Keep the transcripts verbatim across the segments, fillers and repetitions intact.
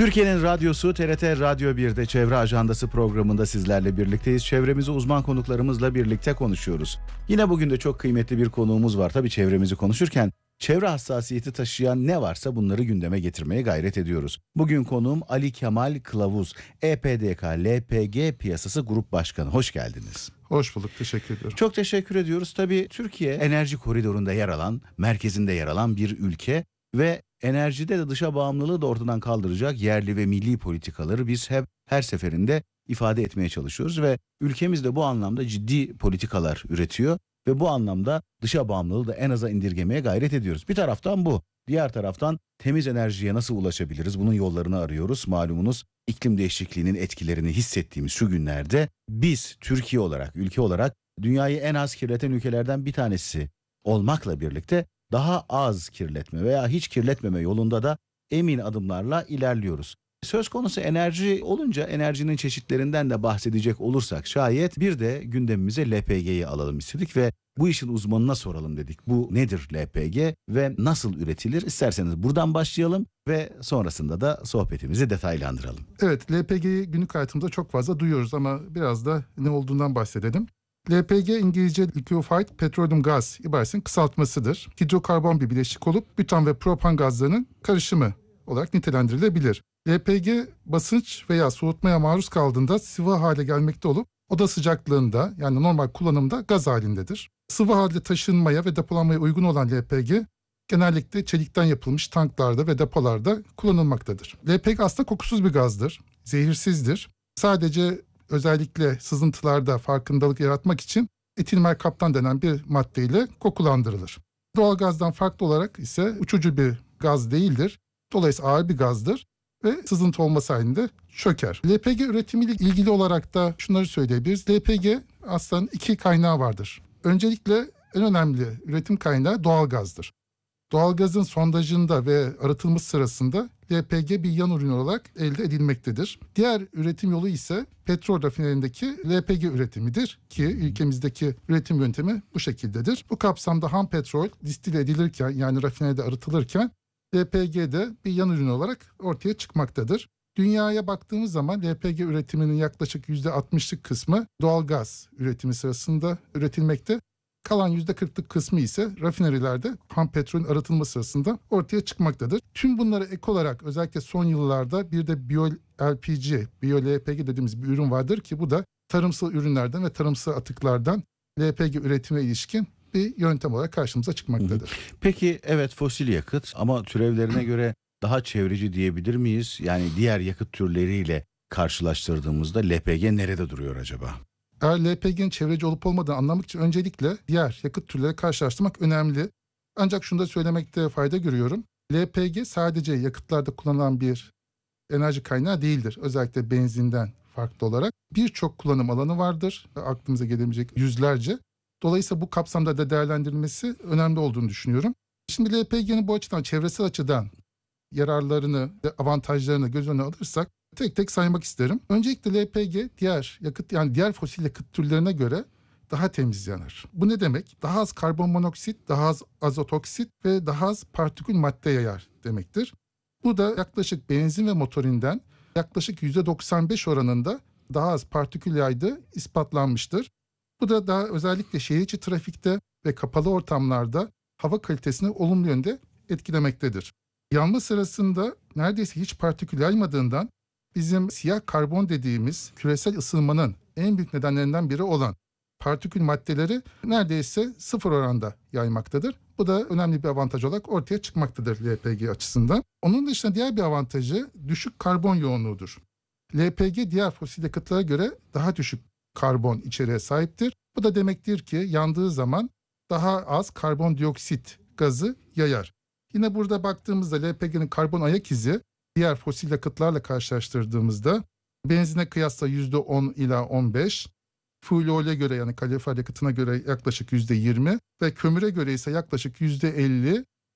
Türkiye'nin radyosu T R T Radyo bir'de Çevre Ajandası programında sizlerle birlikteyiz. Çevremizi uzman konuklarımızla birlikte konuşuyoruz. Yine bugün de çok kıymetli bir konuğumuz var. Tabii çevremizi konuşurken çevre hassasiyeti taşıyan ne varsa bunları gündeme getirmeye gayret ediyoruz. Bugün konuğum Ali Kemal Kılavuz, E P D K L P G Piyasası Grup Başkanı. Hoş geldiniz. Hoş bulduk, teşekkür ediyorum. Çok teşekkür ediyoruz. Tabii Türkiye enerji koridorunda yer alan, merkezinde yer alan bir ülke ve enerjide de dışa bağımlılığı da ortadan kaldıracak yerli ve milli politikaları biz hep her seferinde ifade etmeye çalışıyoruz ve ülkemiz de bu anlamda ciddi politikalar üretiyor ve bu anlamda dışa bağımlılığı da en aza indirgemeye gayret ediyoruz. Bir taraftan bu, diğer taraftan temiz enerjiye nasıl ulaşabiliriz? Bunun yollarını arıyoruz. Malumunuz iklim değişikliğinin etkilerini hissettiğimiz şu günlerde biz Türkiye olarak, ülke olarak dünyayı en az kirleten ülkelerden bir tanesi olmakla birlikte daha az kirletme veya hiç kirletmeme yolunda da emin adımlarla ilerliyoruz. Söz konusu enerji olunca enerjinin çeşitlerinden de bahsedecek olursak şayet bir de gündemimize L P G'yi alalım istedik ve bu işin uzmanına soralım dedik. Bu nedir L P G ve nasıl üretilir? İsterseniz buradan başlayalım ve sonrasında da sohbetimizi detaylandıralım. Evet, L P G'yi günlük hayatımızda çok fazla duyuyoruz ama biraz da ne olduğundan bahsedelim. L P G İngilizce Liquefied Petroleum Gas ibaresinin kısaltmasıdır. Hidrokarbon bir bileşik olup bütan ve propan gazlarının karışımı olarak nitelendirilebilir. L P G basınç veya soğutmaya maruz kaldığında sıvı hale gelmekte olup oda sıcaklığında yani normal kullanımda gaz halindedir. Sıvı halde taşınmaya ve depolanmaya uygun olan L P G genellikle çelikten yapılmış tanklarda ve depolarda kullanılmaktadır. L P G aslında kokusuz bir gazdır, zehirsizdir. Sadece özellikle sızıntılarda farkındalık yaratmak için etil merkaptan denen bir maddeyle kokulandırılır. Doğalgazdan farklı olarak ise uçucu bir gaz değildir. Dolayısıyla ağır bir gazdır ve sızıntı olması halinde çöker. L P G üretimiyle ilgili olarak da şunları söyleyebiliriz. L P G aslında iki kaynağı vardır. Öncelikle en önemli üretim kaynağı doğalgazdır. Doğalgazın sondajında ve arıtılması sırasında L P G bir yan ürün olarak elde edilmektedir. Diğer üretim yolu ise petrol rafinerindeki L P G üretimidir ki ülkemizdeki üretim yöntemi bu şekildedir. Bu kapsamda ham petrol distile edilirken yani rafineride arıtılırken L P G de bir yan ürün olarak ortaya çıkmaktadır. Dünyaya baktığımız zaman L P G üretiminin yaklaşık yüzde altmışlık kısmı doğalgaz üretimi sırasında üretilmekte. Kalan yüzde kırklık kısmı ise rafinerilerde ham petrolün arıtılması sırasında ortaya çıkmaktadır. Tüm bunlara ek olarak özellikle son yıllarda bir de biyo L P G, biyo L P G dediğimiz bir ürün vardır ki bu da tarımsal ürünlerden ve tarımsal atıklardan L P G üretime ilişkin bir yöntem olarak karşımıza çıkmaktadır. Peki evet fosil yakıt ama türevlerine göre daha çevreci diyebilir miyiz? Yani diğer yakıt türleriyle karşılaştırdığımızda L P G nerede duruyor acaba? Eğer L P G'nin çevreci olup olmadığını anlamak için öncelikle diğer yakıt türleriyle karşılaştırmak önemli. Ancak şunu da söylemekte fayda görüyorum. L P G sadece yakıtlarda kullanılan bir enerji kaynağı değildir. Özellikle benzinden farklı olarak birçok kullanım alanı vardır. Aklımıza gelebilecek yüzlerce. Dolayısıyla bu kapsamda da değerlendirilmesi önemli olduğunu düşünüyorum. Şimdi L P G'nin bu açıdan çevresel açıdan yararlarını ve avantajlarını göz önüne alırsak tek tek saymak isterim. Öncelikle L P G diğer yakıt yani diğer fosil yakıt türlerine göre daha temiz yanar. Bu ne demek? Daha az karbon monoksit, daha az azot oksit ve daha az partikül madde yayar demektir. Bu da yaklaşık benzin ve motorinden yaklaşık yüzde doksan beş oranında daha az partikül yaydığı ispatlanmıştır. Bu da daha özellikle şehir içi trafikte ve kapalı ortamlarda hava kalitesini olumlu yönde etkilemektedir. Yanma sırasında neredeyse hiç partikül yaymadığından bizim siyah karbon dediğimiz küresel ısınmanın en büyük nedenlerinden biri olan partikül maddeleri neredeyse sıfır oranda yaymaktadır. Bu da önemli bir avantaj olarak ortaya çıkmaktadır L P G açısından. Onun dışında diğer bir avantajı düşük karbon yoğunluğudur. L P G diğer fosil yakıtlara göre daha düşük karbon içeriğe sahiptir. Bu da demektir ki yandığı zaman daha az karbondioksit gazı yayar. Yine burada baktığımızda L P G'nin karbon ayak izi diğer fosil yakıtlarla karşılaştırdığımızda benzine kıyasla yüzde on ila on beş, fuel oil'e göre yani kalorifer yakıtına göre yaklaşık yüzde yirmi ve kömüre göre ise yaklaşık yüzde elli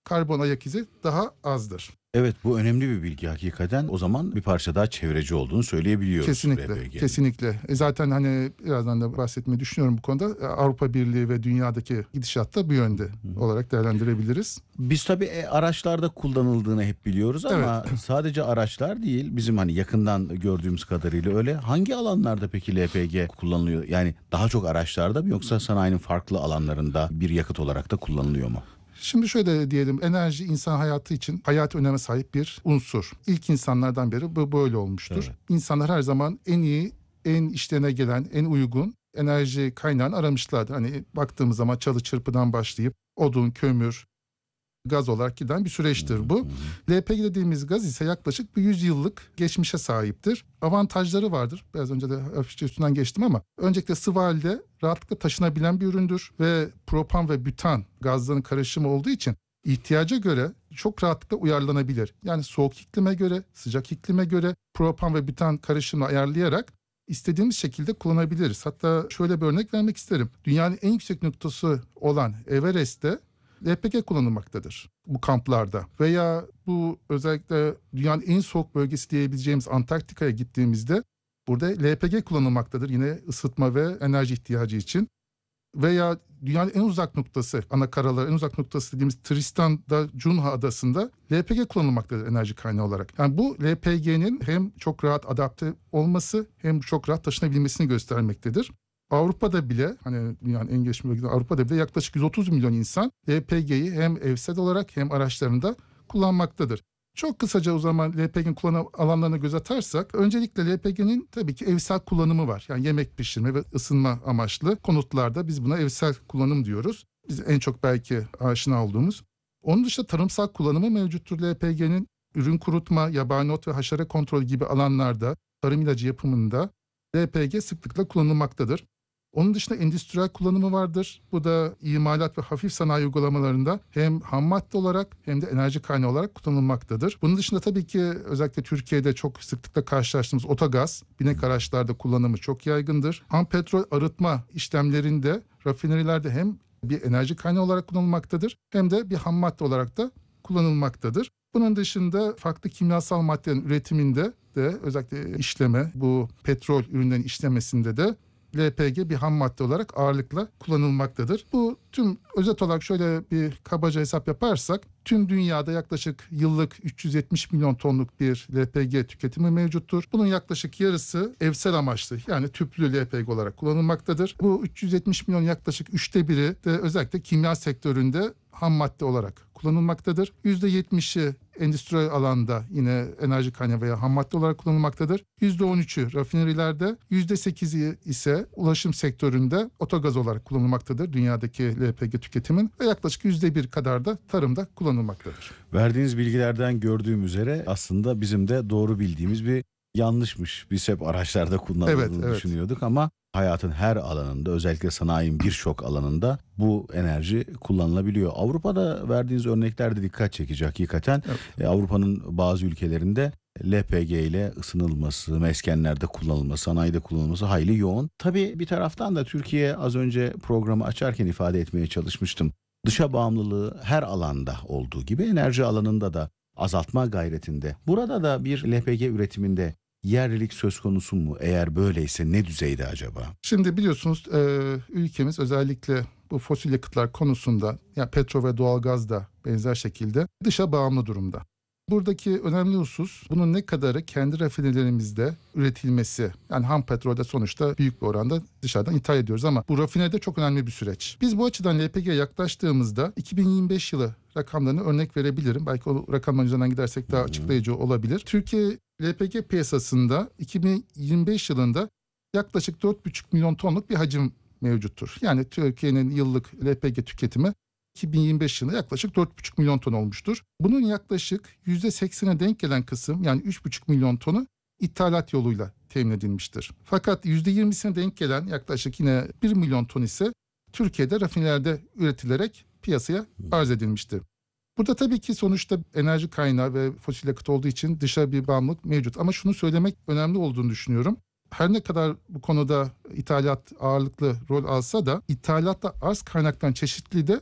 karbon ayak izi daha azdır. Evet, bu önemli bir bilgi hakikaten. O zaman bir parça daha çevreci olduğunu söyleyebiliyoruz. Kesinlikle, L P G'nin. kesinlikle. E zaten hani birazdan da bahsetmeyi düşünüyorum bu konuda. E, Avrupa Birliği ve dünyadaki gidişat da bu yönde Hı. olarak değerlendirebiliriz. Biz tabii e, araçlarda kullanıldığını hep biliyoruz ama Evet. sadece araçlar değil. Bizim hani yakından gördüğümüz kadarıyla öyle. Hangi alanlarda peki L P G kullanılıyor? Yani daha çok araçlarda mı yoksa sanayinin farklı alanlarında bir yakıt olarak da kullanılıyor mu? Şimdi şöyle diyelim, enerji insan hayatı için hayat öneme sahip bir unsur. İlk insanlardan beri bu böyle olmuştur. Evet. İnsanlar her zaman en iyi, en işlerine gelen, en uygun enerji kaynağını aramışlardır. Hani baktığımız zaman çalı çırpıdan başlayıp odun, kömür, gaz olarak giden bir süreçtir bu. L P G dediğimiz gaz ise yaklaşık bir yüz yıllık geçmişe sahiptir. Avantajları vardır. Biraz önce de hafifçe üstünden geçtim ama öncelikle sıvı halde rahatlıkla taşınabilen bir üründür ve propan ve bütan gazların karışımı olduğu için ihtiyaca göre çok rahatlıkla uyarlanabilir. Yani soğuk iklime göre, sıcak iklime göre propan ve bütan karışımını ayarlayarak istediğimiz şekilde kullanabiliriz. Hatta şöyle bir örnek vermek isterim. Dünyanın en yüksek noktası olan Everest'te L P G kullanılmaktadır bu kamplarda. Veya bu özellikle dünyanın en soğuk bölgesi diyebileceğimiz Antarktika'ya gittiğimizde burada L P G kullanılmaktadır. Yine ısıtma ve enerji ihtiyacı için. Veya dünyanın en uzak noktası, ana karalar en uzak noktası dediğimiz Tristan'da Cunha adasında L P G kullanılmaktadır enerji kaynağı olarak. Yani bu L P G'nin hem çok rahat adapte olması hem çok rahat taşınabilmesini göstermektedir. Avrupa'da bile, hani dünyanın en gelişmiş bölgesi Avrupa'da bile yaklaşık yüz otuz milyon insan L P G'yi hem evsel olarak hem araçlarında kullanmaktadır. Çok kısaca o zaman L P G'nin kullanım alanlarına göz atarsak, öncelikle L P G'nin tabii ki evsel kullanımı var. Yani yemek pişirme ve ısınma amaçlı konutlarda biz buna evsel kullanım diyoruz. Biz en çok belki aşina olduğumuz. Onun dışında tarımsal kullanımı mevcuttur L P G'nin. Ürün kurutma, yabani ot ve haşere kontrolü gibi alanlarda, tarım ilacı yapımında L P G sıklıkla kullanılmaktadır. Onun dışında endüstriyel kullanımı vardır. Bu da imalat ve hafif sanayi uygulamalarında hem ham madde olarak hem de enerji kaynağı olarak kullanılmaktadır. Bunun dışında tabii ki özellikle Türkiye'de çok sıklıkla karşılaştığımız otogaz, binek araçlarda kullanımı çok yaygındır. Ham petrol arıtma işlemlerinde, rafinerilerde hem bir enerji kaynağı olarak kullanılmaktadır hem de bir ham madde olarak da kullanılmaktadır. Bunun dışında farklı kimyasal maddelerin üretiminde de özellikle işleme, bu petrol ürünlerin işlemesinde de L P G bir ham madde olarak ağırlıkla kullanılmaktadır. Bu tüm özet olarak şöyle bir kabaca hesap yaparsak tüm dünyada yaklaşık yıllık üç yüz yetmiş milyon tonluk bir L P G tüketimi mevcuttur. Bunun yaklaşık yarısı evsel amaçlı yani tüplü L P G olarak kullanılmaktadır. Bu üç yüz yetmiş milyon yaklaşık üçte biri de özellikle kimya sektöründe ham madde olarak kullanılmaktadır. yüzde yetmişi endüstriyel alanda yine enerji kaynağı veya ham madde olarak kullanılmaktadır. yüzde on üçü rafinerilerde, yüzde sekizi ise ulaşım sektöründe otogaz olarak kullanılmaktadır dünyadaki L P G tüketimin ve yaklaşık yüzde bir kadar da tarımda kullanılmaktadır. Verdiğiniz bilgilerden gördüğüm üzere aslında bizim de doğru bildiğimiz bir yanlışmış. Biz hep araçlarda kullanıldığını Evet, evet. düşünüyorduk ama hayatın her alanında özellikle sanayinin birçok alanında bu enerji kullanılabiliyor. Avrupa'da verdiğiniz örnekler de dikkat çekici hakikaten. Evet. E, Avrupa'nın bazı ülkelerinde L P G ile ısınılması, meskenlerde kullanılması, sanayide kullanılması hayli yoğun. Tabii bir taraftan da Türkiye az önce programı açarken ifade etmeye çalışmıştım. Dışa bağımlılığı her alanda olduğu gibi enerji alanında da azaltma gayretinde. Burada da bir L P G üretiminde yerlilik söz konusu mu? Eğer böyleyse ne düzeyde acaba? Şimdi biliyorsunuz e, ülkemiz özellikle bu fosil yakıtlar konusunda yani petrol ve doğalgaz da benzer şekilde dışa bağımlı durumda. Buradaki önemli husus bunun ne kadarı kendi rafinelerimizde üretilmesi. Yani ham petrolde sonuçta büyük bir oranda dışarıdan ithal ediyoruz ama bu rafinede çok önemli bir süreç. Biz bu açıdan L P G'ye yaklaştığımızda iki bin yirmi beş yılı rakamlarını örnek verebilirim. Belki o rakamların üzerinden gidersek daha açıklayıcı olabilir. Türkiye L P G piyasasında iki bin yirmi beş yılında yaklaşık dört buçuk milyon tonluk bir hacim mevcuttur. Yani Türkiye'nin yıllık L P G tüketimi iki bin yirmi beş yılında yaklaşık dört buçuk milyon ton olmuştur. Bunun yaklaşık yüzde seksene denk gelen kısım yani üç buçuk milyon tonu ithalat yoluyla temin edilmiştir. Fakat yüzde yirmisine denk gelen yaklaşık yine bir milyon ton ise Türkiye'de rafinelerde üretilerek piyasaya arz edilmiştir. Burada tabii ki sonuçta enerji kaynağı ve fosil yakıt olduğu için dışa bir bağımlılık mevcut. Ama şunu söylemek önemli olduğunu düşünüyorum. Her ne kadar bu konuda ithalat ağırlıklı rol alsa da ithalatta arz kaynaktan çeşitli de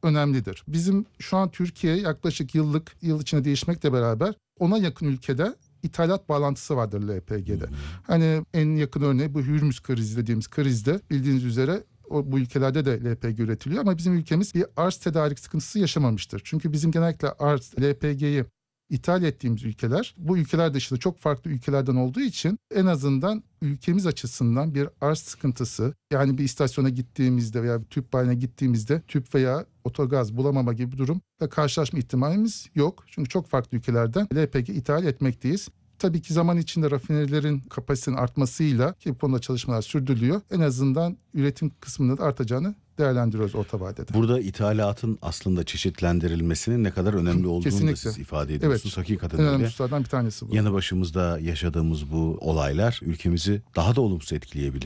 önemlidir. Bizim şu an Türkiye yaklaşık yıllık, yıl içinde değişmekle beraber ona yakın ülkede ithalat bağlantısı vardır L P G'de. Hani en yakın örneği bu Hürmüz krizi dediğimiz krizde bildiğiniz üzere o, bu ülkelerde de L P G üretiliyor ama bizim ülkemiz bir arz tedarik sıkıntısı yaşamamıştır. Çünkü bizim genellikle arz, L P G'yi ithal ettiğimiz ülkeler bu ülkeler dışında çok farklı ülkelerden olduğu için en azından ülkemiz açısından bir arz sıkıntısı, yani bir istasyona gittiğimizde veya bir tüp bayine gittiğimizde tüp veya otogaz bulamama gibi bir durumla karşılaşma ihtimalimiz yok. Çünkü çok farklı ülkelerden L P G ithal etmekteyiz. Tabii ki zaman içinde rafinerilerin kapasitenin artmasıyla, ki bu konuda çalışmalar sürdürülüyor, en azından üretim kısmının da artacağını değerlendiriyoruz orta vadede. Burada ithalatın aslında çeşitlendirilmesinin ne kadar önemli olduğunu Kesinlikle. da siz ifade ediyorsunuz. Evet, Hakikaten en önemli öyle. hususlardan bir tanesi bu. Yanı başımızda yaşadığımız bu olaylar ülkemizi daha da olumsuz etkileyebilir.